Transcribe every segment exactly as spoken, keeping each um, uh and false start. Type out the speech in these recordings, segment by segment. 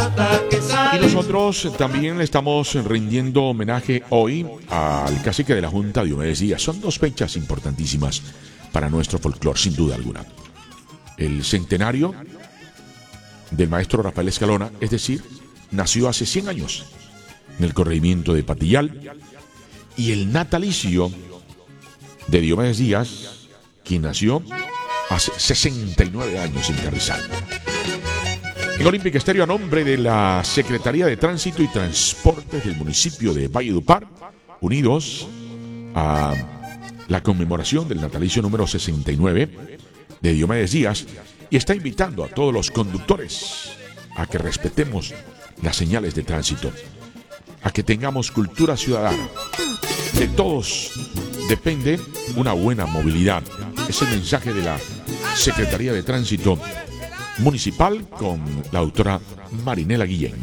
Y nosotros también le estamos rindiendo homenaje hoy al cacique de la Junta, Diomedes Díaz. Son dos fechas importantísimas para nuestro folclore, sin duda alguna. El centenario del maestro Rafael Escalona, es decir, nació hace cien años en el corregimiento de Patillal, y el natalicio de Diomedes Díaz, quien nació hace sesenta y nueve años en Carrizal. En Olímpica Estéreo, a nombre de la Secretaría de Tránsito y Transportes del municipio de Valledupar, unidos a la conmemoración del natalicio número sesenta y nueve de Diomedes Díaz, y está invitando a todos los conductores a que respetemos las señales de tránsito, a que tengamos cultura ciudadana. De todos depende una buena movilidad. Es el mensaje de la Secretaría de Tránsito Municipal con la autora Marinela Guillén.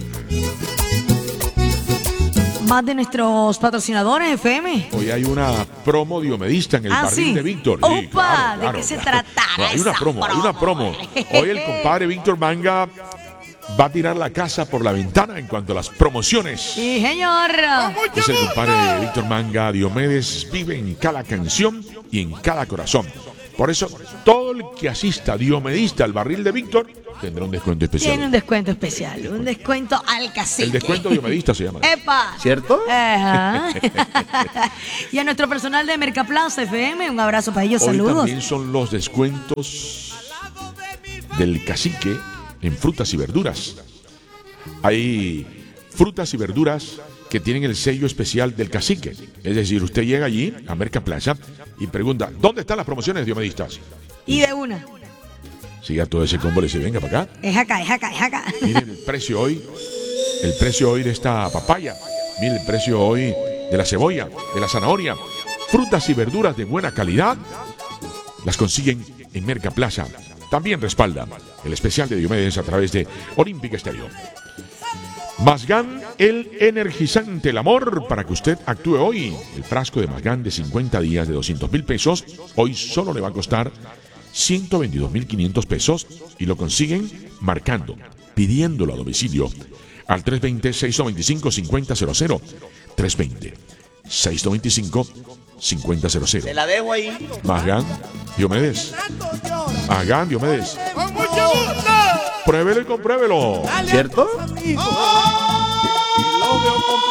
Más de nuestros patrocinadores F M. Hoy hay una promo diomedista en el ¿Ah, barril sí? de Víctor. Opa, Sí, claro, ¿de claro, qué se claro. tratará No, hay una esa promo, hay una promo. Hoy el compadre Víctor Manga va a tirar la casa por la ventana en cuanto a las promociones. Sí, señor. Es el compadre Víctor Manga. Diomedes vive en cada canción y en cada corazón. Por eso, todo el que asista diomedista al barril de Víctor tendrá un descuento especial. Tiene un descuento especial, un descuento al cacique. El descuento diomedista se llama. ¡Epa! ¿Cierto? Ajá. Y a nuestro personal de Mercaplaza F M, un abrazo para ellos, Hoy saludos. también son los descuentos del cacique en frutas y verduras. Hay frutas y verduras que tienen el sello especial del cacique. Es decir, usted llega allí a Mercaplaza y pregunta, ¿dónde están las promociones diomedistas? Y de una. Siga todo ese combo y le dice, venga para acá. Es acá, es acá, es acá. Miren el precio hoy, el precio hoy de esta papaya. Miren el precio hoy de la cebolla, de la zanahoria. Frutas y verduras de buena calidad las consiguen en Mercaplaza. También respalda el especial de Diomedes a través de Olímpica Estéreo. Masgan, el energizante, el amor, para que usted actúe hoy. El frasco de Masgan de cincuenta días de doscientos mil pesos, hoy solo le va a costar ciento veintidós mil quinientos pesos y lo consiguen marcando, pidiéndolo a domicilio al tres dos cero, seis dos cinco, cinco cero cero cero. tres dos cero, seis dos cinco, cinco cero cero cero. Se la dejo ahí. Masgan, Diomedes. Masgan, Diomedes. ¡Con mucho gusto! Pruébelo y compruébelo. ¿Cierto? Lo veo con